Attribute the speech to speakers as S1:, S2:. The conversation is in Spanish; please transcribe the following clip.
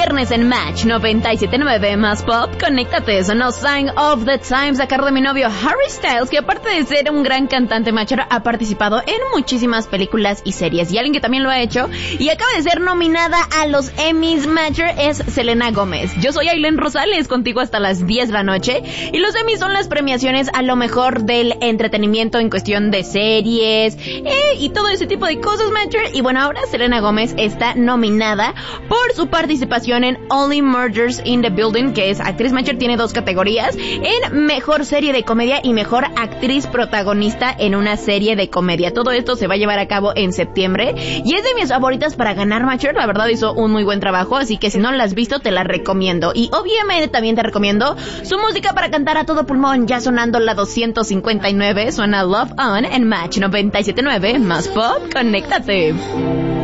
S1: viernes en Match 97.9 más pop. Conéctate, sonó Sign of the Times a cargo de mi novio Harry Styles, que aparte de ser un gran cantante matchero, ha participado en muchísimas películas y series, y alguien que también lo ha hecho y acaba de ser nominada a los Emmys Matcher es Selena Gómez. Yo soy Ailén Rosales, contigo hasta las 10 de la noche, y los Emmys son las premiaciones a lo mejor del entretenimiento en cuestión de series y todo ese tipo de cosas, Matcher. Y bueno, ahora Selena Gómez está nominada por su participación en Only Murders in the Building, que es actriz matcher, tiene 2 categorías, en mejor serie de comedia y mejor actriz protagonista en una serie de comedia. Todo esto se va a llevar a cabo en septiembre y es de mis favoritas para ganar, matcher. La verdad hizo un muy buen trabajo, así que si no la has visto te la recomiendo. Y obviamente también te recomiendo su música para cantar a todo pulmón, ya sonando la 259, suena Love On en Match 97.9 más pop. Conéctate.